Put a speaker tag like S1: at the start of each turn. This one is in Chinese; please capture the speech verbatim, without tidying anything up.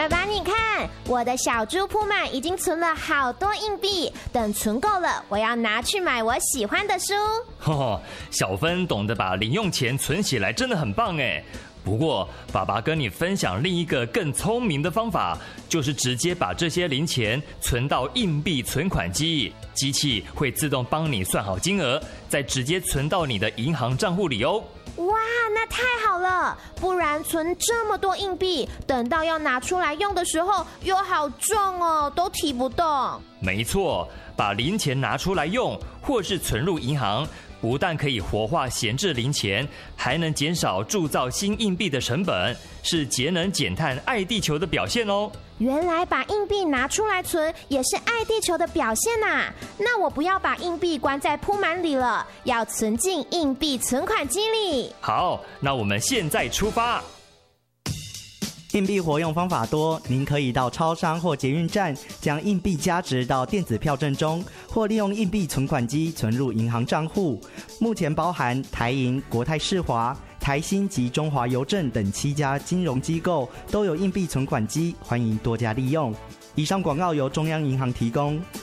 S1: 爸爸，你看，我的小猪铺满已经存了好多硬币，等存够了，我要拿去买我喜欢的书。
S2: 哦，小芬懂得把零用钱存起来，真的很棒哎。不过，爸爸跟你分享另一个更聪明的方法，就是直接把这些零钱存到硬币存款机，机器会自动帮你算好金额，再直接存到你的银行账户里哦。
S1: 哇，那太好了！不然存这么多硬币，等到要拿出来用的时候，又好重哦，都提不动。
S2: 没错，把零钱拿出来用，或是存入银行，不但可以活化闲置零钱，还能减少铸造新硬币的成本，是节能减碳、爱地球的表现哦。
S1: 原来把硬币拿出来存也是爱地球的表现啊！那我不要把硬币关在铺满里了，要存进硬币存款机里。
S2: 好，那我们现在出发。
S3: 硬币活用方法多，您可以到超商或捷运站将硬币加值到电子票证中，或利用硬币存款机存入银行账户。目前包含台银、国泰世华、台新及中华邮政等七家金融机构都有硬币存款机，欢迎多加利用。以上广告由中央银行提供。